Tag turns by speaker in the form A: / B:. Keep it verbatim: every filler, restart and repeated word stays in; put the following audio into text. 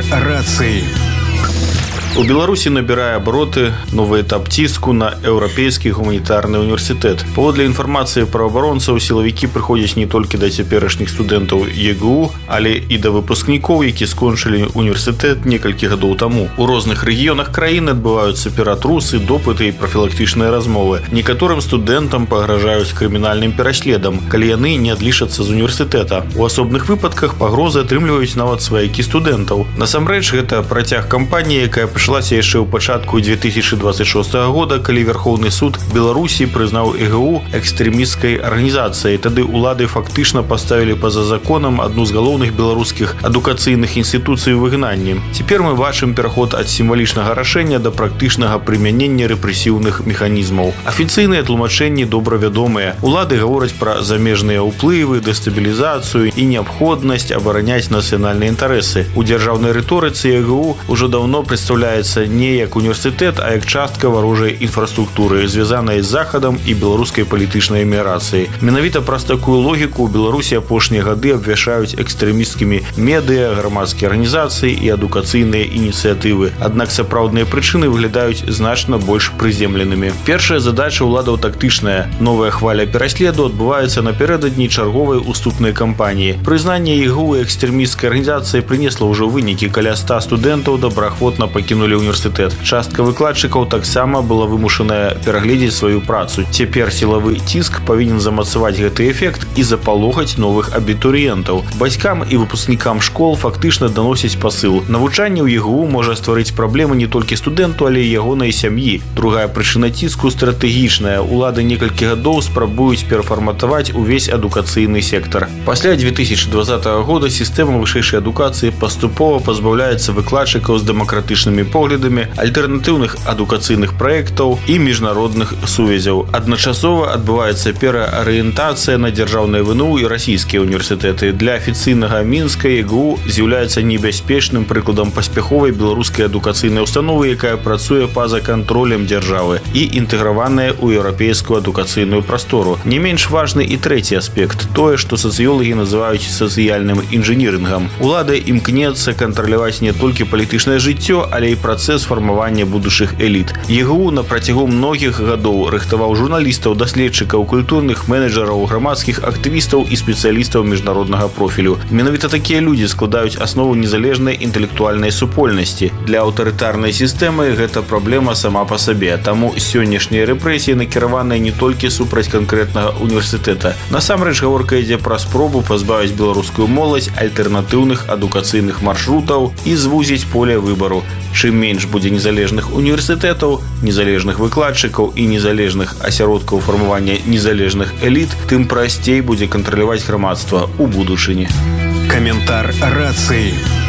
A: рации.
B: У Беларусі набірае абароты новы этап ціску на еўрапейскі гуманітарны універсітэт. Паводле інфармацыі праваабаронцаў, сілавікі прыходзяць не толькі да цяперашніх студэнтаў ЕГУ, але і да выпускнікоў, які скончылі універсітэт некалькі гадоў таму. У розных рэгіёнах краіны адбываюцца ператрусы, допыты і прафілактычныя размовы. Некаторым студэнтам пагражаюць крымінальным пераследам, калі яны не адлічацца з універсітэта. У асобных выпадках пагрозы атрымліваюць нават сваякі студэнтаў. Насамрэч, гэта працяг кампаніі, якая пачалася яшчэ ў пачатку дзве тысячы дваццаць шостага года, калі Верховны суд Беларусі прызнаў ЕГУ экстрэмісцкай арганізацыяй. Тады ўлады фактычна паставілі па-за законам адну з галоўных беларускіх адукацыйных інстытуцый у выгнанні. Цяпер мы бачым пераход ад сімвалічнага рашэння да практычнага прымянення рэпрэсіўных механізмаў. Афіцыйныя тлумачэнні добра вядомыя. Улады гавораць пра замежныя ўплывы, дэстабілізацыю і неабходнасць абараняць нацыянальныя інтарэсы. У дзяржаўнай рыторыцы ЕГУ ўжо даўно прадстаўляецца не як універсітэт, а як частка варожай інфраструктуры, звязанай з Захадам і беларускай палітычнай эміграцыяй. Менавіта праз такую логіку ў Беларусі апошнія гады абвяшаюць экстрэмісцкімі медыа, грамадскія арганізацыі і адукацыйныя ініцыятывы. Аднак сапраўдныя прычыны выглядаюць значна больш прыземленымі. Першая задача ўладаў тактычная. Новая хваля пераследу адбываецца напярэдадні чарговай уступнай кампаніі. Прызнанне ЕГУ экстрэмісцкай арганізацыі прынесла ўжо вынікі. Каля ста студэнтаў добраахвотна пакінулі універсітэт. Частка выкладчыкаў таксама была вымушаная перагледзець сваю працу. Цяпер сілавы ціск павінен замацаваць гэты эфект і запалохаць новых абітурыентаў. Бацькам і выпускнікам школ фактычна даносіць пасыл. Навучанне ў ЕГУ можа стварыць праблемы не толькі студэнту, але і ягонай сям'і. Другая прычына ціску стратэгічная. Улады некалькі гадоў спрабуюць перафарматаваць увесь адукацыйны сектар. Пасля дзве тысячы дваццатага года сістэма вышэйшай адукацыі паступова пазбаўляецца выкладчыкаў з дэмакратычнымі поглядамі, альтэрнатыўных адукацыйных праектаў і міжнародных сувязяў. Адначасова адбываецца пераарыентацыя на дзяржаўныя ВНУ і расійскія універсітэты. Для афіцыйнага Мінска ЕГУ з'яўляецца небяспечным прыкладам паспяховай беларускай адукацыйнай установы, якая працуе па-за кантролем дзяржавы і інтэграваная ў еўрапейскую адукацыйную прастору. Не менш важны і трэці аспект, тое, што сацыёлагі называюць сацыяльным інжынірынгам. Улада імкнецца кантраляваць не толькі палітычнае жыццё, але і працэс фармавання будучых эліт. ЕГУ на працягу многіх гадоў рыхтаваў журналістаў, даследчыкаў, культурных менеджераў, грамадскіх актывістаў і спецыялістаў міжнароднага профілю. Менавіта такія людзі складаюць аснову незалежнай інтэлектуальнай супольнасці. Для аўтарытарнай сістэмы гэта праблема сама па сабе. Таму сённяшнія рэпрэсіі накіраваныя не толькі супраць канкрэтнага універсітэта. Насамрэч гаворка ідзе пра спробу пазбавіць беларускую моладзь альтэрнатыўных адукацыйных маршрутаў і звузіць поле выбару. Чым менш будзе незалежных універсітэтаў, незалежных выкладчыкаў і незалежных асяродкаў фармавання незалежных эліт, тым прасцей будзе кантраляваць грамадства ў будучыні.
A: Каментар рации.